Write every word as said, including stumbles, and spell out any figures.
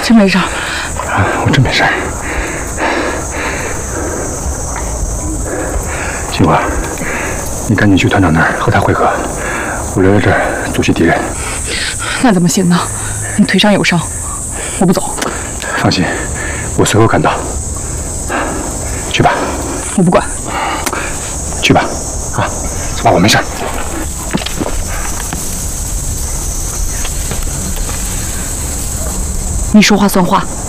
真没事。啊， 我真没事。新华，你赶紧去团长那儿和他会合，我留在这儿阻击敌人。 那怎么行呢？你腿上有伤，我不走。 放心，我随后赶到。去吧。 我不管。 去吧。啊，走吧，我没事。 你说话算话。